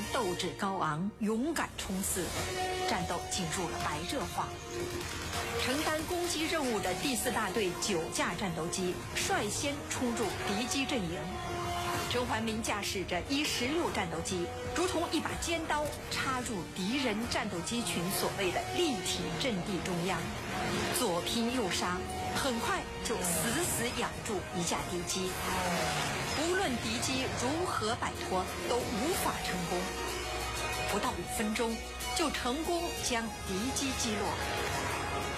斗志高昂，勇敢冲刺，战斗进入了白热化。承担攻击任务的第4大队9架战斗机率先冲入敌机阵营。陈怀民驾驶着E-16战斗机，如同一把尖刀插入敌人战斗机群所谓的立体阵地中央，左拼右杀，很快就死咬住一架敌机。无论敌机如何摆脱，都无法成功。不到5分钟，就成功将敌机击落。